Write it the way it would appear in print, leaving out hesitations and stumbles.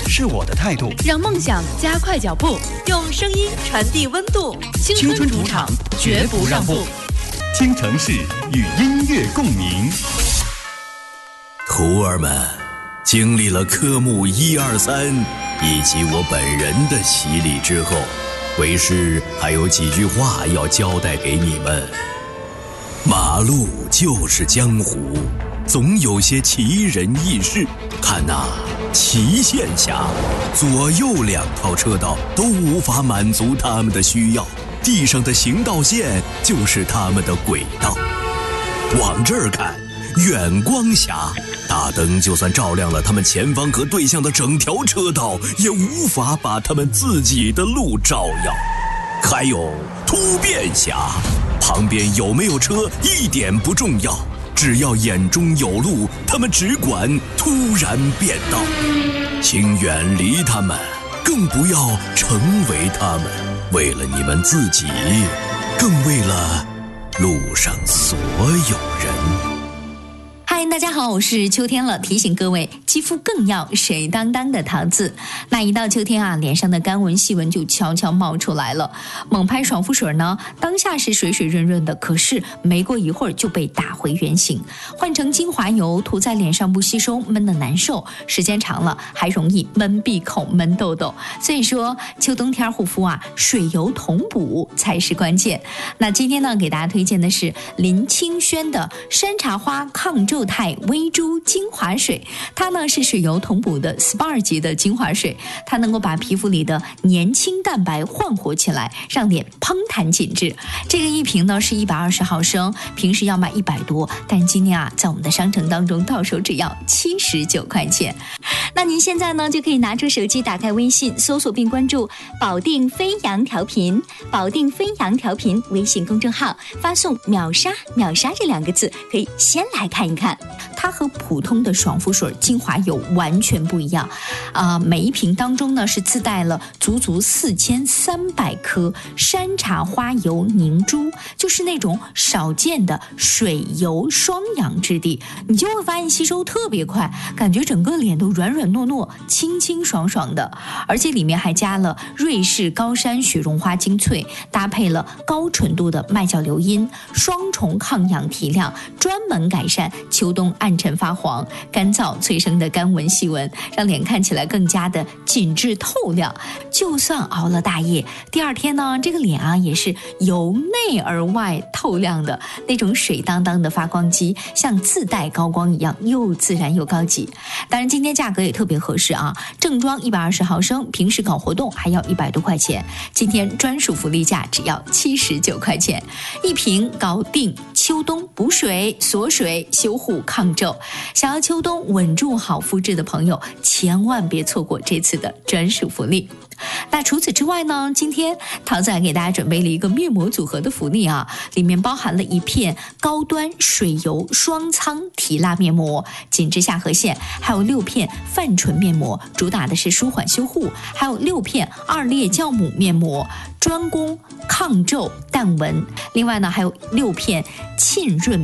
是我的态度。 让梦想加快脚步，用声音传递温度。 青春主场，绝不让步。 京城市与音乐共鸣。 徒儿们，经历了科目1、2、3以及我本人的洗礼之后，为师还有几句话要交代给你们。马路就是江湖，总有些奇人异事。看那齐县峡，左右2套车道都无法满足他们的需要，地上的行道线就是他们的轨道。往这儿看，远光峡，大灯就算照亮了他们前方和对向的整条车道，也无法把他们自己的路照耀。还有突变峡，旁边有没有车一点不重要，只要眼中有路，他们只管突然变道。请远离他们，更不要成为他们，为了你们自己，更为了路上所有人。 嗨，大家好，我是秋天了。提醒各位，肌肤更要水当当的桃子。那一到秋天啊，脸上的干纹细纹就悄悄冒出来了。猛拍爽肤水呢，当下是水水润润的，可是没过一会儿就被打回原形。换成精华油涂在脸上不吸收，闷得难受，时间长了还容易闷闭口、闷痘痘。所以说，秋冬天护肤啊，水油同补才是关键。那今天呢，给大家推荐的是林清轩的山茶花抗皱肽微珠精华水，它呢是水油同补的 SPA 级的精华水，它能够把皮肤里的年轻蛋白焕活起来，让脸嘭弹紧致。这个一瓶呢是120毫升，平时要卖100多，但今天啊，在我们的商城当中到手只要79块钱。 那您现在呢就可以拿出手机，打开微信，搜索并关注保定飞扬调频，保定飞扬调频微信公众号，发送秒杀秒杀这2个字，可以先来看一看。 它和普通的爽肤水精华油完全不一样每一瓶当中呢是自带了足4300克山茶花油凝珠，就是那种少见的水油双氧质地，你就会发现吸收特别快，感觉整个脸都软软糯糯、清清爽爽的。而且里面还加了瑞士高山雪绒花精粹，搭配了高纯度的麦角硫因，双重抗氧提亮，专门改善秋冬暗沉发黄、干燥催生的干纹细纹，让脸看起来更加的紧致透亮。就算熬了大夜，第二天呢，这个脸啊也是由内而外透亮的，那种水当当的发光肌，像自带高光一样，又自然又高级。当然今天价格也特别合适啊，正装120毫升，平时搞活动还要100多块钱，今天专属福利价只要79块钱，一瓶搞定秋冬补水、锁水、修护、抗皱。想要秋冬稳住好肤质的朋友，千万别错过这次的专属福利。那除此之外呢，今天桃子还给大家准备了一个面膜组合的福利啊，里面包含了一片高端水油双仓提拉面膜，紧致下颌线，还有6片泛唇面膜，主打的是舒缓修护，还有6片2裂酵母面膜，专攻抗皱淡纹。另外呢，还有6片沁润